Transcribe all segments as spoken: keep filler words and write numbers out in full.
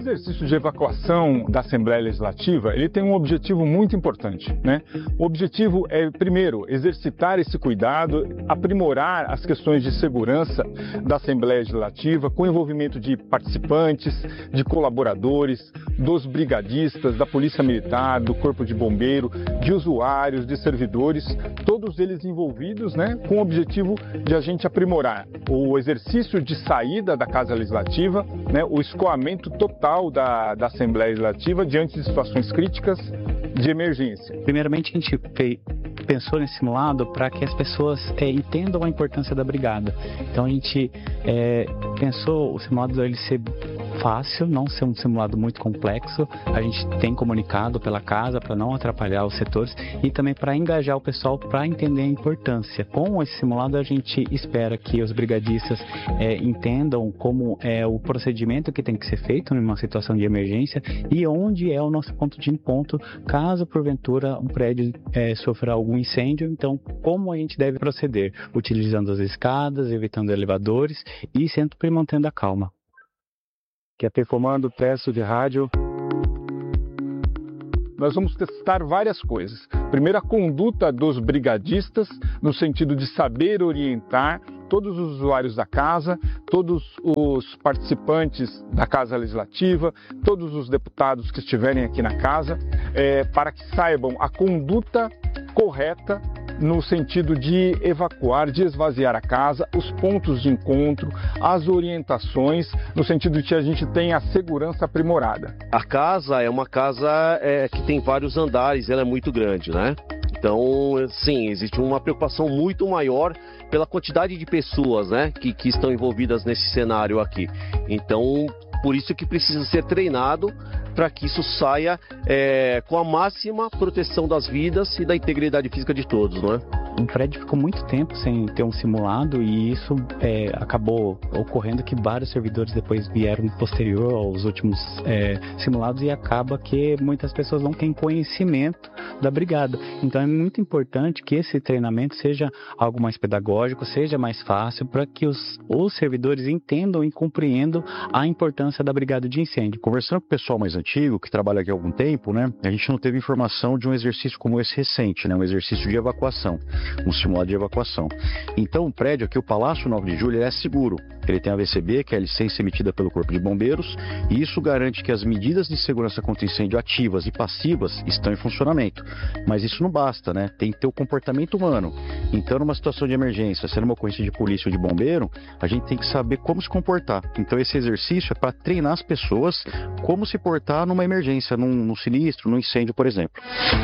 exercício de evacuação da Assembleia Legislativa, ele tem um objetivo muito importante, né? O objetivo é, primeiro, exercitar esse cuidado, aprimorar as questões de segurança da Assembleia Legislativa, com o envolvimento de participantes, de colaboradores, dos brigadistas, da Polícia Militar, do Corpo de Bombeiro, de usuários, de servidores, todos eles envolvidos, né, com o objetivo de a gente aprimorar o exercício de saída da Casa Legislativa, né, o escoamento total da, da Assembleia Legislativa diante de situações críticas de emergência. Primeiramente, a gente fez, pensou nesse simulado para que as pessoas é, entendam a importância da brigada. Então, a gente é, pensou o simulado ele ser fácil, não ser um simulado muito complexo. A gente tem comunicado pela casa para não atrapalhar os setores e também para engajar o pessoal para entender a importância. Com esse simulado a gente espera que os brigadistas é, entendam como é o procedimento que tem que ser feito numa situação de emergência e onde é o nosso ponto de encontro caso porventura um prédio é, sofra algum incêndio. Então, como a gente deve proceder, utilizando as escadas, evitando elevadores e sempre mantendo a calma. Q T Comando, teste de rádio. Nós vamos testar várias coisas. Primeiro, a conduta dos brigadistas, no sentido de saber orientar todos os usuários da casa, todos os participantes da Casa Legislativa, todos os deputados que estiverem aqui na casa, é, para que saibam a conduta correta no sentido de evacuar, de esvaziar a casa, os pontos de encontro, as orientações, no sentido de que a gente tenha a segurança aprimorada. A casa é uma casa é, que tem vários andares, ela é muito grande, né? Então, sim, existe uma preocupação muito maior pela quantidade de pessoas, né, que, que estão envolvidas nesse cenário aqui. Então, por isso que precisa ser treinado para que isso saia é, com a máxima proteção das vidas e da integridade física de todos, não é? O prédio ficou muito tempo sem ter um simulado e isso é, acabou ocorrendo que vários servidores depois vieram posterior aos últimos é, simulados e acaba que muitas pessoas não têm conhecimento da brigada. Então é muito importante que esse treinamento seja algo mais pedagógico, seja mais fácil para que os, os servidores entendam e compreendam a importância da brigada de incêndio. Conversando com o pessoal mais antigo, que trabalha aqui há algum tempo, né, a gente não teve informação de um exercício como esse recente, né, um exercício de evacuação. Um simulado de evacuação. Então, o prédio aqui, o Palácio nove de Julho, ele é seguro. Ele tem a V C B, que é a licença emitida pelo Corpo de Bombeiros, e isso garante que as medidas de segurança contra incêndio ativas e passivas estão em funcionamento. Mas isso não basta, né? Tem que ter o comportamento humano. Então, numa situação de emergência, sendo uma ocorrência de polícia ou de bombeiro, a gente tem que saber como se comportar. Então, esse exercício é para treinar as pessoas como se portar numa emergência, num, num sinistro, num incêndio, por exemplo.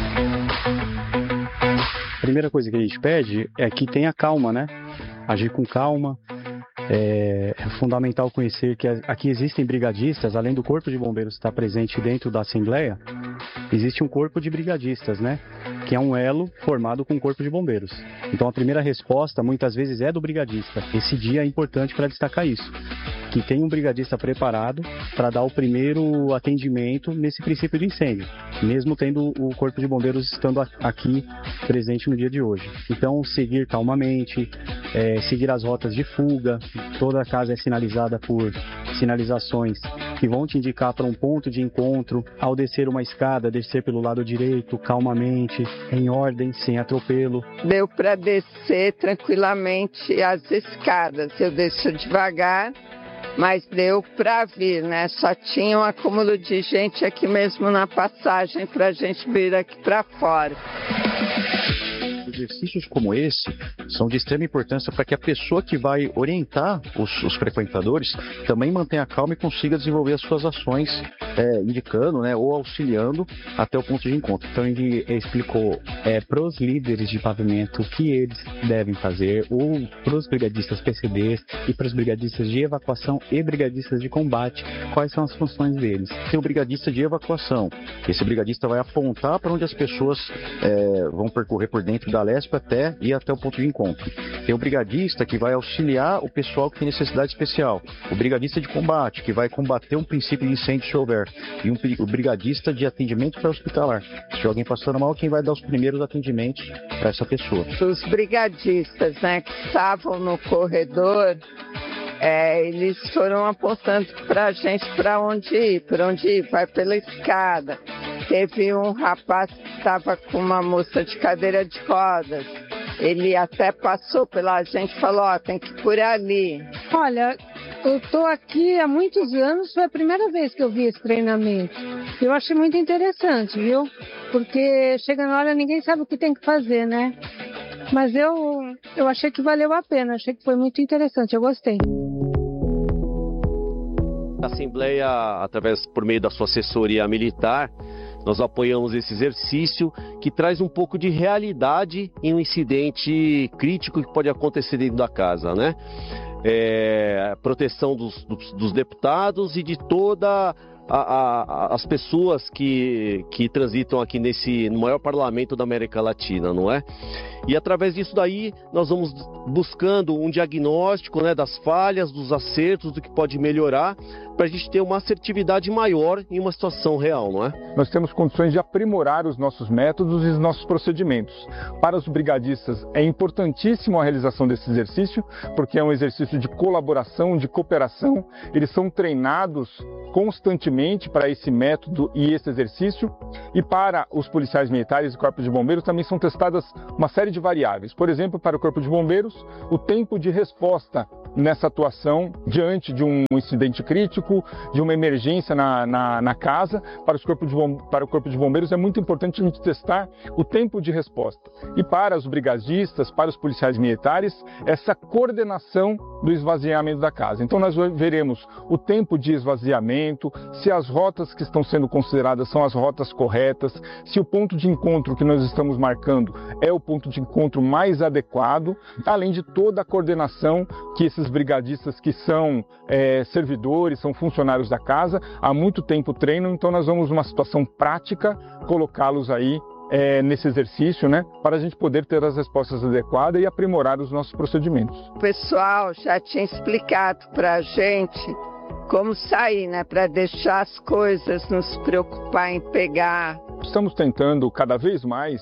A primeira coisa que a gente pede é que tenha calma, né? Agir com calma. É, é fundamental conhecer que aqui existem brigadistas, além do corpo de bombeiros estar presente dentro da Assembleia, existe um corpo de brigadistas, né? Que é um elo formado com o corpo de bombeiros. Então a primeira resposta muitas vezes é do brigadista. Esse dia é importante para destacar isso, que tem um brigadista preparado para dar o primeiro atendimento nesse princípio de incêndio, mesmo tendo o Corpo de Bombeiros estando aqui presente no dia de hoje. Então, seguir calmamente, é, seguir as rotas de fuga, toda a casa é sinalizada por sinalizações que vão te indicar para um ponto de encontro. Ao descer uma escada, descer pelo lado direito, calmamente, em ordem, sem atropelo. Deu para descer tranquilamente as escadas, eu desço devagar, mas deu para vir, né? Só tinha um acúmulo de gente aqui mesmo na passagem para a gente vir aqui para fora. Exercícios como esse são de extrema importância para que a pessoa que vai orientar os, os frequentadores também mantenha calma e consiga desenvolver as suas ações, é, indicando, né, ou auxiliando até o ponto de encontro. Então ele explicou é, para os líderes de pavimento o que eles devem fazer, ou para os brigadistas P C Ds e para os brigadistas de evacuação e brigadistas de combate, quais são as funções deles. Tem o brigadista de evacuação. Esse brigadista vai apontar para onde as pessoas é, vão percorrer por dentro da Lesp até ir até o ponto de encontro. Tem o brigadista que vai auxiliar o pessoal que tem necessidade especial. O brigadista de combate, que vai combater um princípio de incêndio se houver. E um, o brigadista de atendimento pré-hospitalar. Se alguém passando mal, quem vai dar os primeiros atendimentos para essa pessoa. Os brigadistas, né, que estavam no corredor, é, eles foram apontando para a gente para onde ir, para onde ir, vai pela escada. Teve um rapaz que estava com uma moça de cadeira de rodas. Ele até passou pela gente e falou, ó, oh, tem que ir por ali. Olha, eu estou aqui há muitos anos, foi a primeira vez que eu vi esse treinamento. Eu achei muito interessante, viu? Porque chega na hora, ninguém sabe o que tem que fazer, né? Mas eu, eu achei que valeu a pena, achei que foi muito interessante, eu gostei. A Assembleia, através, por meio da sua assessoria militar, nós apoiamos esse exercício que traz um pouco de realidade em um incidente crítico que pode acontecer dentro da casa, né? É, proteção dos, dos, dos deputados e de toda a, a, as pessoas que, que transitam aqui nesse no maior parlamento da América Latina, não é? E através disso daí nós vamos buscando um diagnóstico, né, das falhas, dos acertos, do que pode melhorar, para a gente ter uma assertividade maior em uma situação real, não é? Nós temos condições de aprimorar os nossos métodos e os nossos procedimentos. Para os brigadistas é importantíssimo a realização desse exercício, porque é um exercício de colaboração, de cooperação. Eles são treinados constantemente para esse método e esse exercício. E para os policiais militares e corpos de bombeiros também são testadas uma série de variáveis. Por exemplo, para o corpo de bombeiros, o tempo de resposta nessa atuação diante de um incidente crítico, de uma emergência na, na, na casa. Para, os corpos de bom, para o corpo de bombeiros é muito importante a gente testar o tempo de resposta. E para os brigadistas, para os policiais militares, essa coordenação do esvaziamento da casa. Então nós veremos o tempo de esvaziamento, se as rotas que estão sendo consideradas são as rotas corretas, se o ponto de encontro que nós estamos marcando é o ponto de encontro mais adequado, além de toda a coordenação que esses brigadistas que são é, servidores, são funcionários da casa, há muito tempo treinam, então nós vamos numa situação prática colocá-los aí É, nesse exercício, né, para a gente poder ter as respostas adequadas e aprimorar os nossos procedimentos. O pessoal já tinha explicado para a gente como sair, né, para deixar as coisas, nos preocupar em pegar. Estamos tentando cada vez mais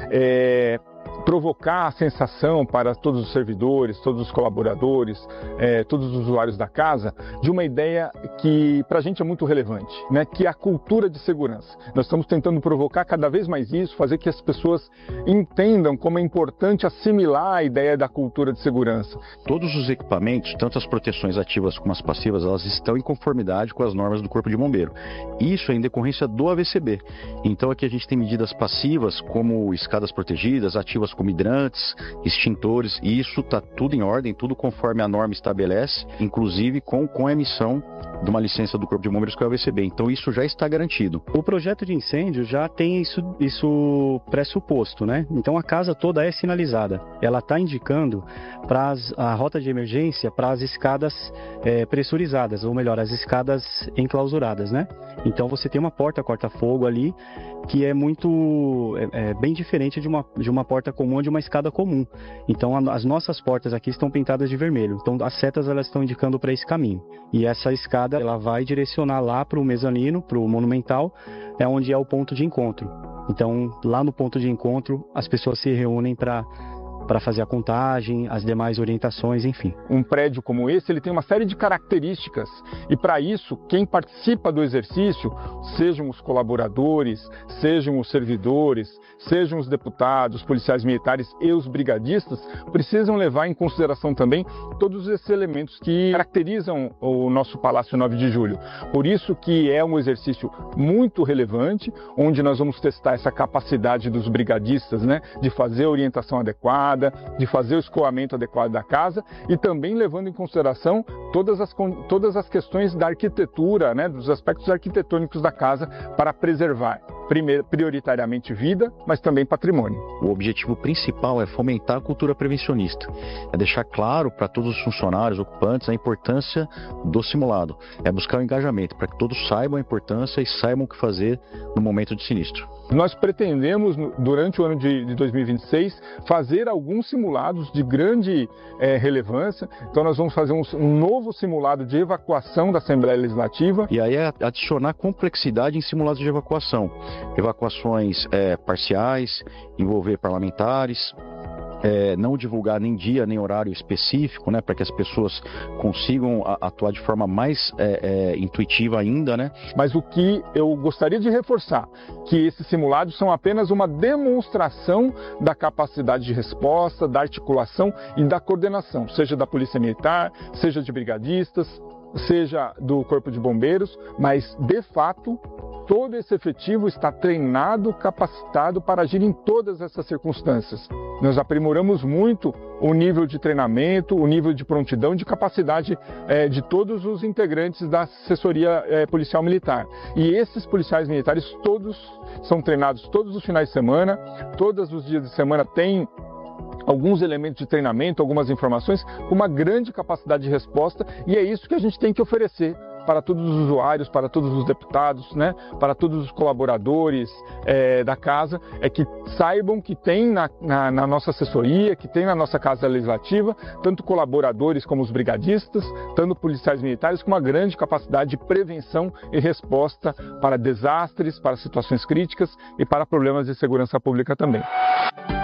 é, provocar a sensação para todos os servidores, todos os colaboradores, é, todos os usuários da casa, de uma ideia que para a gente é muito relevante, né? Que é a cultura de segurança. Nós estamos tentando provocar cada vez mais isso, fazer que as pessoas entendam como é importante assimilar a ideia da cultura de segurança. Todos os equipamentos, tanto as proteções ativas como as passivas, elas estão em conformidade com as normas do Corpo de Bombeiro. Isso é em decorrência do A V C B. Então aqui a gente tem medidas passivas como escadas protegidas, ativas como hidrantes, extintores, e isso está tudo em ordem, tudo conforme a norma estabelece, inclusive com, com a emissão de uma licença do Corpo de Bombeiros que é o A V C B. Então isso já está garantido. O projeto de incêndio já tem isso, isso pressuposto, né? Então a casa toda é sinalizada. Ela está indicando para a rota de emergência para as escadas é, pressurizadas, ou melhor, as escadas enclausuradas, né? Então você tem uma porta corta-fogo ali que é muito, é, é bem diferente de uma, de uma porta comum ou de uma escada comum. Então a, as nossas portas aqui estão pintadas de vermelho. Então as setas elas estão indicando para esse caminho. E essa escada ela vai direcionar lá para o mezanino, para o monumental, é onde é o ponto de encontro. Então lá no ponto de encontro as pessoas se reúnem para para fazer a contagem, as demais orientações, enfim. Um prédio como esse, ele tem uma série de características e para isso, quem participa do exercício, sejam os colaboradores, sejam os servidores, sejam os deputados, policiais militares e os brigadistas, precisam levar em consideração também todos esses elementos que caracterizam o nosso Palácio nove de julho. Por isso que é um exercício muito relevante, onde nós vamos testar essa capacidade dos brigadistas, né, de fazer a orientação adequada, de fazer o escoamento adequado da casa e também levando em consideração todas as, todas as questões da arquitetura, né, dos aspectos arquitetônicos da casa para preservar, primeiro, prioritariamente vida, mas também patrimônio. O objetivo principal é fomentar a cultura prevencionista, é deixar claro para todos os funcionários, ocupantes, a importância do simulado, é buscar o engajamento para que todos saibam a importância e saibam o que fazer no momento de sinistro. Nós pretendemos, durante o ano de dois mil e vinte e seis, fazer alguns simulados de grande é, relevância. Então nós vamos fazer um, um novo simulado de evacuação da Assembleia Legislativa. E aí é adicionar complexidade em simulados de evacuação. Evacuações é, parciais, envolver parlamentares, é, não divulgar nem dia nem horário específico, né, para que as pessoas consigam a, atuar de forma mais é, é, intuitiva ainda, né? Mas o que eu gostaria de reforçar, que esses simulados são apenas uma demonstração da capacidade de resposta, da articulação e da coordenação, seja da Polícia Militar, seja de brigadistas, seja do Corpo de Bombeiros, mas de fato todo esse efetivo está treinado, capacitado para agir em todas essas circunstâncias. Nós aprimoramos muito o nível de treinamento, o nível de prontidão e de capacidade é, de todos os integrantes da assessoria é, policial militar. E esses policiais militares todos são treinados todos os finais de semana, todos os dias de semana tem alguns elementos de treinamento, algumas informações, com uma grande capacidade de resposta, e é isso que a gente tem que oferecer para todos os usuários, para todos os deputados, né, para todos os colaboradores é, da casa, é que saibam que tem na, na, na nossa assessoria, que tem na nossa Casa Legislativa, tanto colaboradores como os brigadistas, tanto policiais militares, com uma grande capacidade de prevenção e resposta para desastres, para situações críticas e para problemas de segurança pública também.